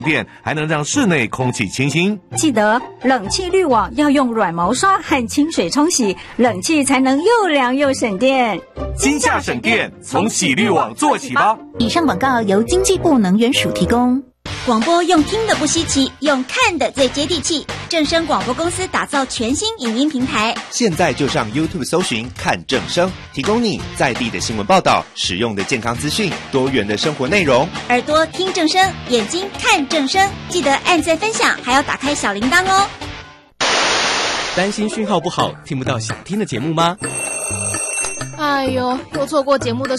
电，还能让室内空气清新。 记得冷气滤网要用软毛刷和清水冲洗，冷气才能又凉又省电。 今夏省电，从洗滤网做起吧。 以上广告由经济部能源署提供。 广播用听的不稀奇，用看的最接地气。正声广播公司打造全新影音平台， 现在就上 YouTube 搜寻看正声，提供你在地的新闻报道、实用的健康资讯、多元的生活内容。 耳朵听正声，眼睛看正声，记得按赞分享，还要打开小铃铛哦。 担心讯号不好，听不到想听的节目吗？ 哎呦，又错过节目的